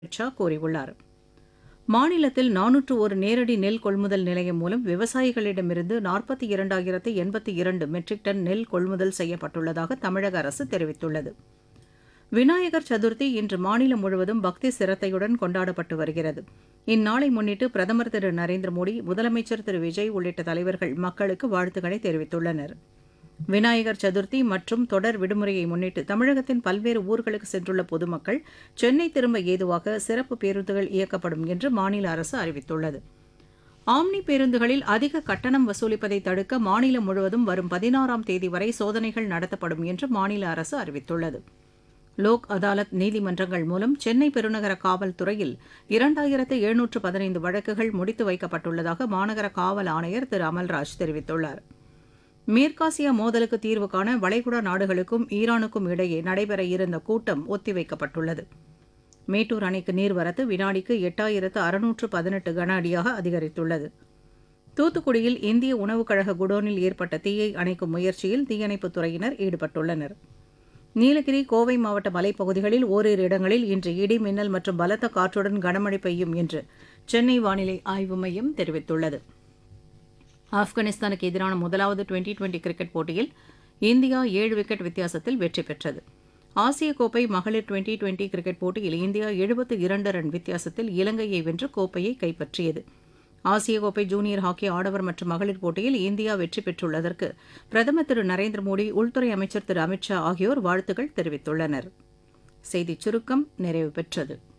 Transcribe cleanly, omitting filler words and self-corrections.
அமித் ஷா கூறியுள்ளார். மாநிலத்தில் 401 நேரடி நெல் கொள்முதல் நிலையம் மூலம் விவசாயிகளிடமிருந்து 42,082 மெட்ரிக் டன் நெல் கொள்முதல் செய்யப்பட்டுள்ளதாக தமிழக அரசு தெரிவித்துள்ளது. விநாயகர் சதுர்த்தி இன்று மாநிலம் முழுவதும் பக்தி சிரத்தையுடன் கொண்டாடப்பட்டு வருகிறது. இந்நாளை முன்னிட்டு பிரதமர் திரு நரேந்திர மோடி, முதலமைச்சர் திரு விஜய் உள்ளிட்ட தலைவர்கள் மக்களுக்கு வாழ்த்துக்களை தெரிவித்துள்ளனர். விநாயகர் சதுர்த்தி மற்றும் தொடர் விடுமுறையை முன்னிட்டு தமிழகத்தின் பல்வேறு ஊர்களுக்கு சென்றுள்ள பொதுமக்கள் சென்னை திரும்ப ஏதுவாக சிறப்பு பேருந்துகள் இயக்கப்படும் என்று மாநில அரசு அறிவித்துள்ளது. ஆம்னி பேருந்துகளில் அதிக கட்டணம் வசூலிப்பதை தடுக்க மாநிலம் முழுவதும் வரும் 16ஆம் தேதி வரை சோதனைகள் நடத்தப்படும் என்று மாநில அரசு அறிவித்துள்ளது. லோக் அதாலத் நீதிமன்றங்கள் மூலம் சென்னை பெருநகர காவல்துறையில் 2715 வழக்குகள் முடித்து வைக்கப்பட்டுள்ளதாக மாநகர காவல் ஆணையர் திரு அமல்ராஜ் தெரிவித்துள்ளார். மேற்காசிய மோதலுக்கு தீர்வு காண வளைகுடா நாடுகளுக்கும் ஈரானுக்கும் இடையே நடைபெற இருந்த கூட்டம் ஒத்திவைக்கப்பட்டுள்ளது. மேட்டூர் அணைக்கு நீர்வரத்து வினாடிக்கு 8618 கன அடியாக அதிகரித்துள்ளது. தூத்துக்குடியில் இந்திய உணவுக் கழக குடோனில் ஏற்பட்ட தீயை அணைக்கும் முயற்சியில் தீயணைப்புத் துறையினர் ஈடுபட்டுள்ளனர். நீலகிரி, கோவை மாவட்ட மலைப்பகுதிகளில் ஓரிரு இடங்களில் இன்று இடி, மின்னல் மற்றும் பலத்த காற்றுடன் கனமழை பெய்யும் என்று சென்னை வானிலை ஆய்வு மையம் தெரிவித்துள்ளது. ஆப்கானிஸ்தானுக்கு எதிரான முதலாவது டுவெண்டி கிரிக்கெட் போட்டியில் இந்தியா 7 விக்கெட் வித்தியாசத்தில் வெற்றி பெற்றது. ஆசிய கோப்பை மகளிர் டுவெண்டி கிரிக்கெட் போட்டியில் இந்தியா 72 ரன் வித்தியாசத்தில் இலங்கையை வென்று கோப்பையை கைப்பற்றியது. ஆசிய கோப்பை ஜூனியர் ஹாக்கி ஆடவர் மற்றும் மகளிர் போட்டியில் இந்தியா வெற்றி பெற்றுள்ளதற்கு பிரதமர் திரு நரேந்திர மோடி, உள்துறை அமைச்சர் திரு அமித் ஷா ஆகியோர் வாழ்த்துக்கள் தெரிவித்துள்ளனர். செய்திச் சுருக்கம் நிறைவு பெற்றது.